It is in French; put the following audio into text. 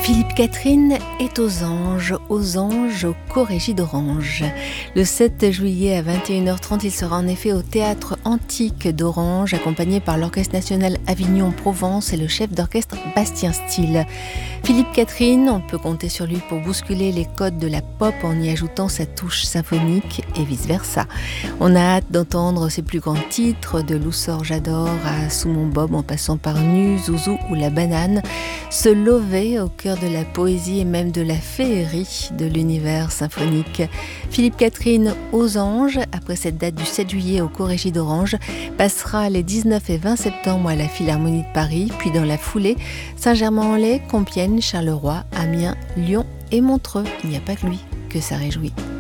Philippe Catherine est aux Anges au Corégie d'Orange. Le 7 juillet à 21h30, il sera en effet au Théâtre Antique d'Orange, accompagné par l'Orchestre National Avignon-Provence et le chef d'orchestre Bastien Stille. Philippe Catherine, on peut compter sur lui pour bousculer les codes de la pop en y ajoutant sa touche symphonique et vice-versa. On a hâte d'entendre ses plus grands titres, de Loussor J'adore à Sous mon bob en passant par Nu, Zouzou ou La Banane, se lever au cœur de la poésie et même de la féerie de l'univers symphonique. Philippe Catherine aux Anges, après cette date du 7 juillet au Corégie d'Orange, passera les 19 et 20 septembre à la Philharmonie de Paris, puis dans la foulée, Saint-Germain-en-Laye, Compiègne, Charleroi, Amiens, Lyon et Montreux. Il n'y a pas que lui que ça réjouit.